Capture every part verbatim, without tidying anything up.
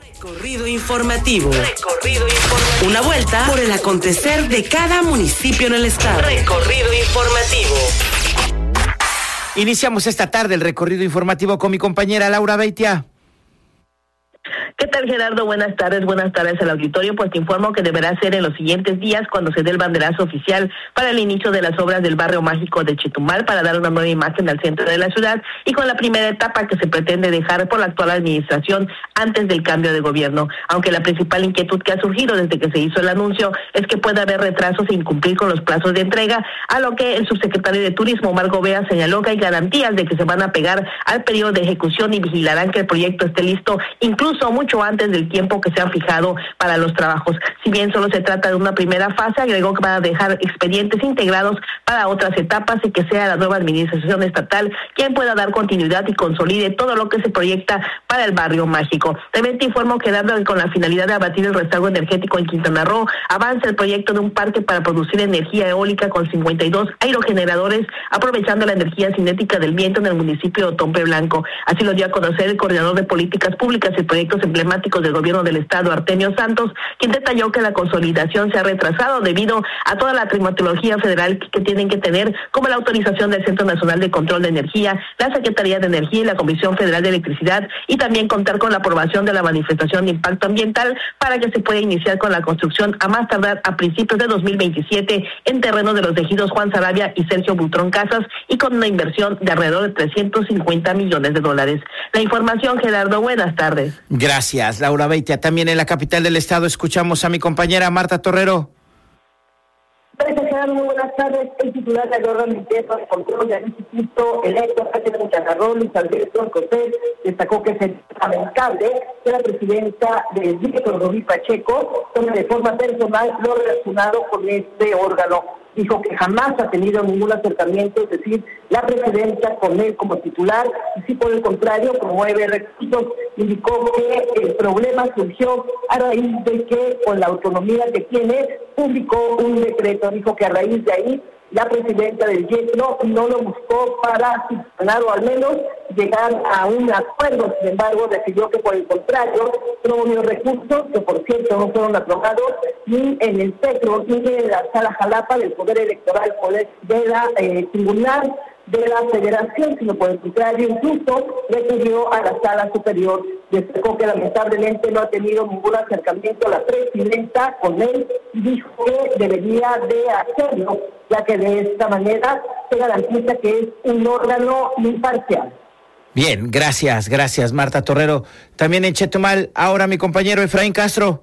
Recorrido informativo. Recorrido informativo. Una vuelta por el acontecer de cada municipio en el estado. Recorrido informativo. Iniciamos esta tarde el recorrido informativo con mi compañera Laura Beitia. ¿Qué tal, Gerardo? Buenas tardes, buenas tardes al auditorio. Pues te informo que deberá ser en los siguientes días cuando se dé el banderazo oficial para el inicio de las obras del barrio mágico de Chetumal para dar una nueva imagen al centro de la ciudad y con la primera etapa que se pretende dejar por la actual administración antes del cambio de gobierno. Aunque la principal inquietud que ha surgido desde que se hizo el anuncio es que pueda haber retrasos e incumplir con los plazos de entrega, a lo que el subsecretario de Turismo, Omar Gobea, señaló que hay garantías de que se van a pegar al periodo de ejecución y vigilarán que el proyecto esté listo incluso mucho antes del tiempo que se ha fijado para los trabajos. Si bien solo se trata de una primera fase, agregó que van a dejar expedientes integrados para otras etapas y que sea la nueva administración estatal quien pueda dar continuidad y consolide todo lo que se proyecta para el barrio mágico. También te informo que dando con la finalidad de abatir el rezago energético en Quintana Roo, avanza el proyecto de un parque para producir energía eólica con cincuenta y dos aerogeneradores, aprovechando la energía cinética del viento en el municipio de Otompe Blanco. Así lo dio a conocer el coordinador de políticas públicas y proyectos emblemáticos del gobierno del estado, Artemio Santos, quien detalló que la consolidación se ha retrasado debido a toda la climatología federal que, que tienen que tener, como la autorización del Centro Nacional de Control de Energía, la Secretaría de Energía y la Comisión Federal de Electricidad, y también contar con la aprobación de la manifestación de impacto ambiental para que se pueda iniciar con la construcción a más tardar a principios de dos mil veintisiete en terreno de los ejidos Juan Sarabia y Sergio Butrón Casas, y con una inversión de alrededor de trescientos cincuenta millones de dólares. La información, Gerardo, buenas tardes. Gracias, Laura Beitia. También en la capital del estado escuchamos a mi compañera Marta Torrero. Muy buenas tardes. El titular del órgano interno de control del Instituto Electoral de Quintana Roo, Luis Alberto Cortés, destacó que es lamentable que la presidenta del D I E, Rubí Pacheco, tome de forma personal lo relacionado con este órgano. Dijo que jamás ha tenido ningún acercamiento, es decir, la presidenta con él como titular, y si por el contrario promueve recursos. Indicó que el problema surgió a raíz de que, con la autonomía que tiene, publicó un decreto. Dijo que a raíz de ahí la presidenta del YECNO no lo buscó para subsanar o al menos llegar a un acuerdo. Sin embargo, decidió que por el contrario promovió recursos que, por cierto, no fueron aprobados ni en el centro ni en la sala Jalapa del Poder Electoral de la eh, Tribunal de la Federación, sino por el contrario, incluso recurrió a la Sala Superior. Destacó que lamentablemente no ha tenido ningún acercamiento a la presidenta con él y dijo que debería de hacerlo, ya que de esta manera se garantiza que es un órgano imparcial. Bien, gracias, gracias Marta Torrero. También en Chetumal, ahora mi compañero Efraín Castro.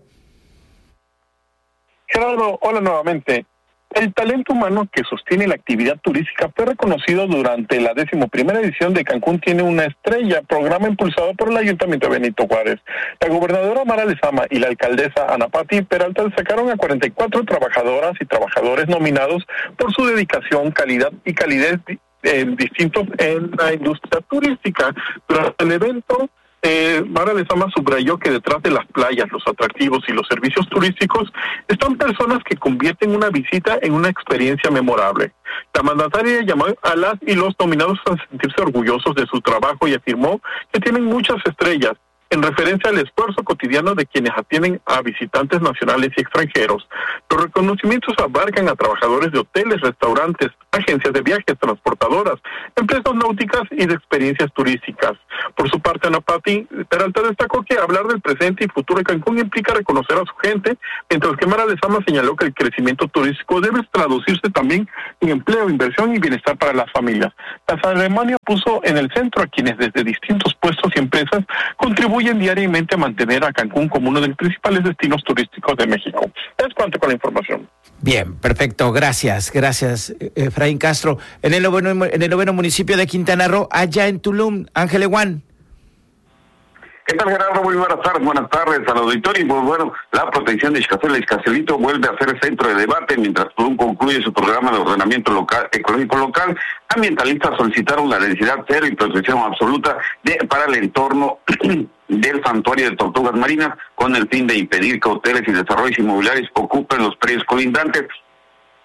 Gerardo, hola nuevamente. El talento humano que sostiene la actividad turística fue reconocido durante la decimoprimera edición de Cancún Tiene una Estrella, programa impulsado por el Ayuntamiento de Benito Juárez. La gobernadora Mara Lezama y la alcaldesa Ana Pati Peralta destacaron a cuarenta y cuatro trabajadoras y trabajadores nominados por su dedicación, calidad y calidez eh, distintos en la industria turística. Durante el evento, Eh, Mara Lezama subrayó que detrás de las playas, los atractivos y los servicios turísticos están personas que convierten una visita en una experiencia memorable. La mandataria llamó a las y los nominados a sentirse orgullosos de su trabajo y afirmó que tienen muchas estrellas, en referencia al esfuerzo cotidiano de quienes atienden a visitantes nacionales y extranjeros. Los reconocimientos abarcan a trabajadores de hoteles, restaurantes, agencias de viajes, transportadoras, empresas náuticas y de experiencias turísticas. Por su parte, Ana Pati Peralta destacó que hablar del presente y futuro de Cancún implica reconocer a su gente, mientras que Mara Lezama señaló que el crecimiento turístico debe traducirse también en empleo, inversión y bienestar para las familias. La ceremonia puso en el centro a quienes desde distintos puestos y empresas contribuyen diariamente a mantener a Cancún como uno de los principales destinos turísticos de México. Es cuanto con la información. Bien, perfecto, gracias, gracias Efraín Castro. En el noveno, en el noveno municipio de Quintana Roo, allá en Tulum, Ángel Eguán. ¿Qué tal, Gerardo? Muy buenas tardes, buenas tardes al auditorio. Y pues bueno, la protección de Xcacel y Xcacelito vuelve a ser centro de debate mientras Tulum concluye su programa de ordenamiento local, ecológico local. Ambientalistas solicitaron la densidad cero y protección absoluta de para el entorno del santuario de tortugas marinas con el fin de impedir que hoteles y desarrollos inmobiliarios ocupen los predios colindantes.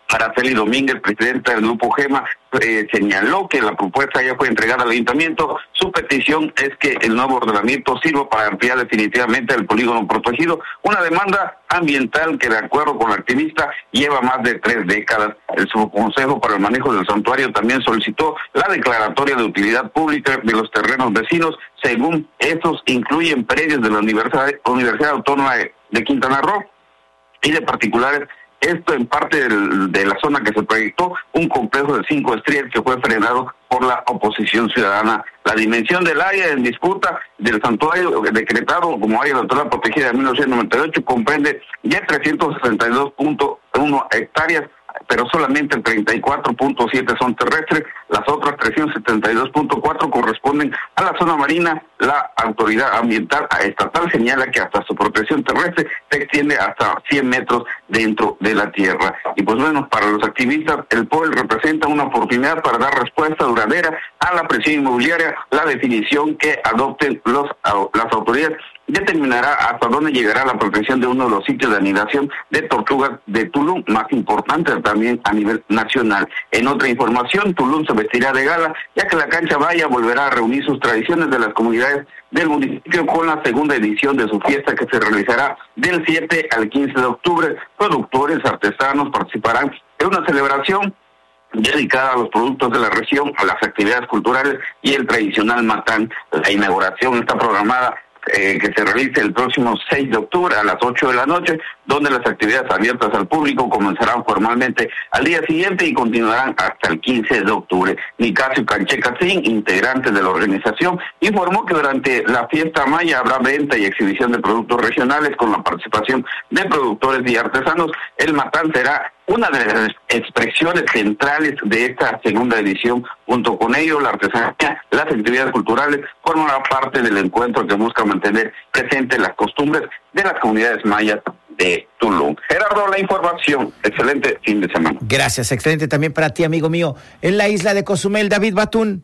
Araceli Domínguez, presidenta del Grupo GEMA, eh, señaló que la propuesta ya fue entregada al ayuntamiento. Su petición es que el nuevo ordenamiento sirva para ampliar definitivamente el polígono protegido, una demanda ambiental que, de acuerdo con la activista, lleva más de tres décadas. El Subconsejo para el Manejo del Santuario también solicitó la declaratoria de utilidad pública de los terrenos vecinos. Según estos, incluyen predios de la Universidad, Universidad Autónoma de, de Quintana Roo y de particulares. Esto en parte del, de la zona que se proyectó, un complejo de cinco estrellas que fue frenado por la oposición ciudadana. La dimensión del área en disputa del santuario decretado como área natural protegida de mil novecientos noventa y ocho comprende ya trescientos sesenta y dos punto uno hectáreas, pero solamente el treinta y cuatro punto siete son terrestres, las otras trescientos setenta y dos punto cuatro corresponden a la zona marina. La autoridad ambiental estatal señala que hasta su protección terrestre se extiende hasta cien metros dentro de la tierra. Y pues bueno, para los activistas, el P O E L representa una oportunidad para dar respuesta duradera a la presión inmobiliaria. La definición que adopten los las autoridades determinará hasta dónde llegará la protección de uno de los sitios de anidación de tortugas de Tulum, más importante también a nivel nacional. En otra información, Tulum se vestirá de gala, ya que la cancha Valla volverá a reunir sus tradiciones de las comunidades del municipio con la segunda edición de su fiesta, que se realizará del siete al quince de octubre. Productores, artesanos participarán en una celebración dedicada a los productos de la región, a las actividades culturales y el tradicional matán. La inauguración está programada Eh, que se realice el próximo seis de octubre a las ocho de la noche, donde las actividades abiertas al público comenzarán formalmente al día siguiente y continuarán hasta el quince de octubre. Nicasio Canchecasín, integrante de la organización, informó que durante la fiesta maya habrá venta y exhibición de productos regionales con la participación de productores y artesanos. El matán será una de las expresiones centrales de esta segunda edición. Junto con ello, la artesanía, las actividades culturales formarán parte del encuentro que busca mantener presentes las costumbres de las comunidades mayas de Tulum. Gerardo, la información. Excelente fin de semana. Gracias, excelente también para ti, amigo mío. En la isla de Cozumel, David Batún.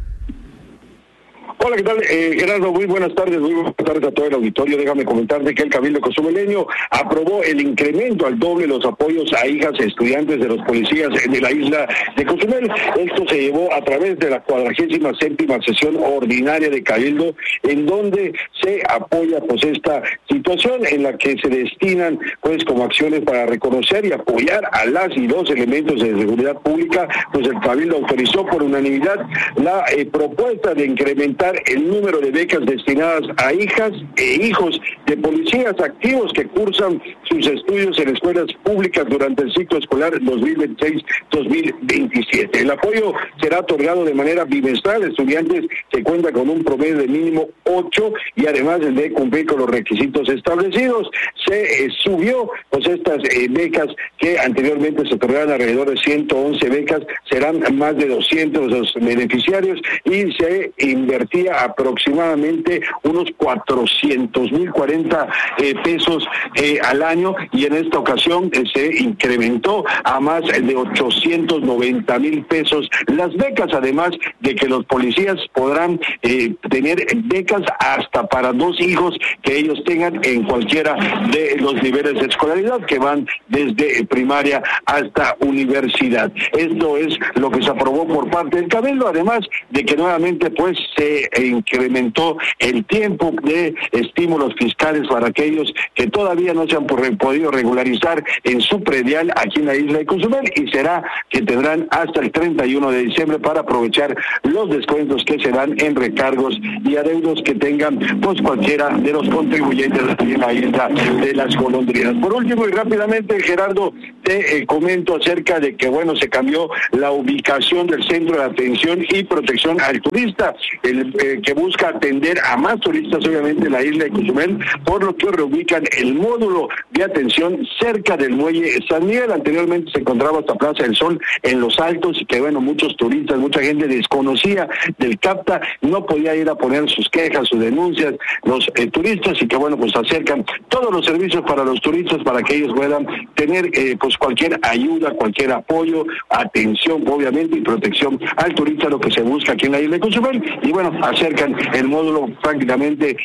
Hola, ¿qué tal? Eh, Gerardo, muy buenas tardes, muy buenas tardes a todo el auditorio. Déjame comentarte que el Cabildo Cozumeleño aprobó el incremento al doble los apoyos a hijas estudiantes de los policías de la isla de Cozumel. Esto se llevó a través de la cuadragésima séptima sesión ordinaria de Cabildo, en donde se apoya pues esta situación en la que se destinan pues como acciones para reconocer y apoyar a las y los elementos de seguridad pública. Pues el Cabildo autorizó por unanimidad la eh, propuesta de incrementar el número de becas destinadas a hijas e hijos de policías activos que cursan sus estudios en escuelas públicas durante el ciclo escolar dos mil veintiséis dos mil veintisiete. El apoyo será otorgado de manera bimestral a estudiantes que cuentan con un promedio de mínimo ocho y además de cumplir con los requisitos establecidos. Se eh, subió pues estas eh, becas que anteriormente se otorgaban alrededor de ciento once becas, serán más de doscientos los beneficiarios y se invertirá aproximadamente unos cuatrocientos mil cuarenta eh, pesos eh, al año, y en esta ocasión eh, se incrementó a más de ochocientos noventa mil pesos las becas, además de que los policías podrán eh, tener becas hasta para dos hijos que ellos tengan en cualquiera de los niveles de escolaridad que van desde primaria hasta universidad. Esto es lo que se aprobó por parte del Cabildo, además de que nuevamente pues se incrementó el tiempo de estímulos fiscales para aquellos que todavía no se han podido regularizar en su predial aquí en la isla de Cozumel, y será que tendrán hasta el treinta y uno de diciembre para aprovechar los descuentos que se dan en recargos y adeudos que tengan pues cualquiera de los contribuyentes aquí en la isla de las Golondrinas. Por último y rápidamente, Gerardo, te eh, comento acerca de que bueno, se cambió la ubicación del Centro de Atención y Protección al Turista, el eh, que busca atender a más turistas obviamente en la isla de Cozumel, por lo que reubican el módulo de atención cerca del muelle San Miguel. Anteriormente se encontraba hasta Plaza del Sol en Los Altos, y que bueno, muchos turistas, mucha gente desconocía del CAPTA, no podía ir a poner sus quejas, sus denuncias, los eh, turistas, y que bueno, pues acercan todos los servicios para los turistas para que ellos puedan tener eh, pues cualquier ayuda, cualquier apoyo, atención obviamente y protección al turista, lo que se busca aquí en la isla de Cozumel. Y bueno, acercan el módulo prácticamente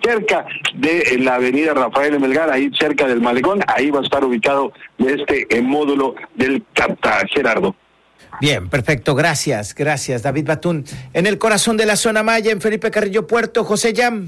cerca de la avenida Rafael Melgar, ahí cerca del malecón, ahí va a estar ubicado este eh, módulo del CAPTA, Gerardo. Bien, perfecto, gracias, gracias, David Batún. En el corazón de la zona Maya, en Felipe Carrillo Puerto, José Yam.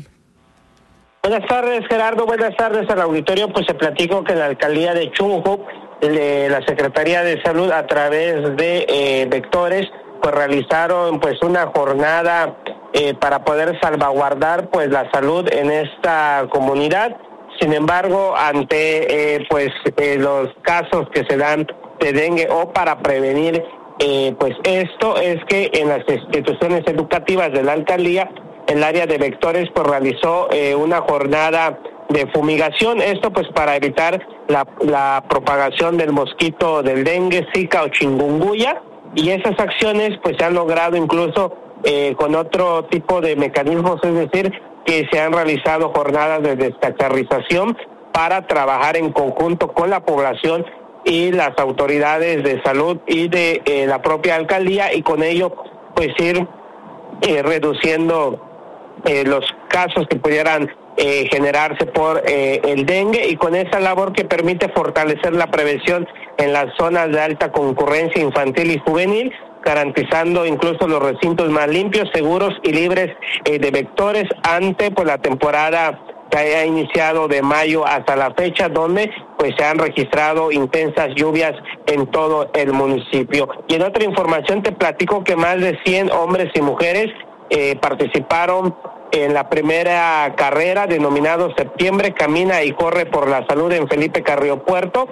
Buenas tardes, Gerardo, buenas tardes al auditorio. Pues se platicó que la alcaldía de Chunjo, de la Secretaría de Salud, a través de eh, Vectores, pues realizaron pues una jornada eh, para poder salvaguardar pues la salud en esta comunidad. Sin embargo, ante eh, pues eh, los casos que se dan de dengue o para prevenir eh, pues esto, es que en las instituciones educativas de la alcaldía, el área de Vectores pues realizó eh, una jornada de fumigación, esto pues para evitar la, la propagación del mosquito del dengue, zika o chikungunya, y esas acciones pues se han logrado incluso eh, con otro tipo de mecanismos, es decir, que se han realizado jornadas de descacharrización para trabajar en conjunto con la población y las autoridades de salud y de eh, la propia alcaldía, y con ello pues ir eh, reduciendo eh, los casos que pudieran eh, generarse por eh, el dengue, y con esa labor que permite fortalecer la prevención en las zonas de alta concurrencia infantil y juvenil, garantizando incluso los recintos más limpios, seguros y libres eh, de vectores ante pues la temporada que haya iniciado de mayo hasta la fecha, donde pues se han registrado intensas lluvias en todo el municipio. Y en otra información te platico que más de cien hombres y mujeres eh, participaron en la primera carrera denominado Septiembre Camina y Corre por la Salud en Felipe Carrillo Puerto,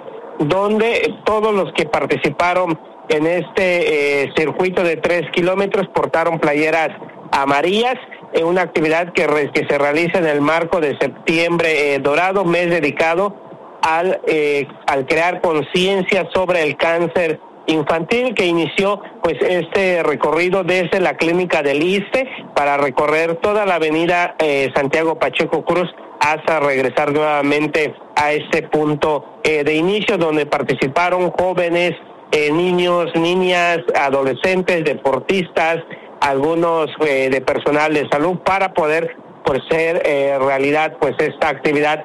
donde todos los que participaron en este eh, circuito de tres kilómetros portaron playeras amarillas, en una actividad que, re, que se realiza en el marco de Septiembre eh, Dorado, mes dedicado al, eh, al crear conciencia sobre el cáncer infantil, que inició pues este recorrido desde la clínica del ISSSTE para recorrer toda la avenida eh, Santiago Pacheco Cruz hasta regresar nuevamente a este punto eh, de inicio, donde participaron jóvenes, eh, niños, niñas, adolescentes, deportistas, algunos eh, de personal de salud, para poder pues ser eh, realidad pues esta actividad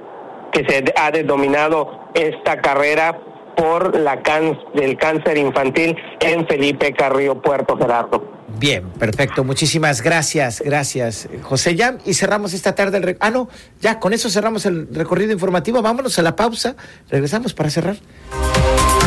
que se ha denominado esta carrera por la can del cáncer infantil en Felipe Carrillo Puerto, Gerardo. Bien, perfecto, muchísimas gracias, gracias, José Yam, y cerramos esta tarde el re... ah no, ya con eso cerramos el recorrido informativo. Vámonos a la pausa, regresamos para cerrar.